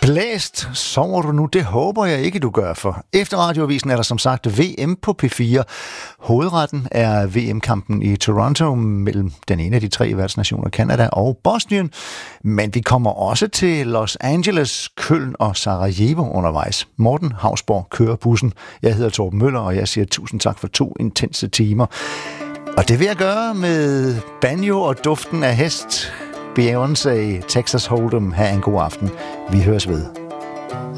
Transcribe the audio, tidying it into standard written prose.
Blæst, sover du nu? Det håber jeg ikke, du gør, for efter radioavisen er der som sagt VM på P4. Hovedretten er VM-kampen i Toronto mellem den ene af de tre værtsnationer, Canada og Bosnien. Men vi kommer også til Los Angeles, Køln og Sarajevo undervejs. Morten Hausborg kører bussen. Jeg hedder Torben Møller, og jeg siger tusind tak for 2 intense timer. Og det vil jeg gøre med banjo og duften af hest. Beyoncé, Texas Hold'em. Ha' en god aften. Vi høres ved.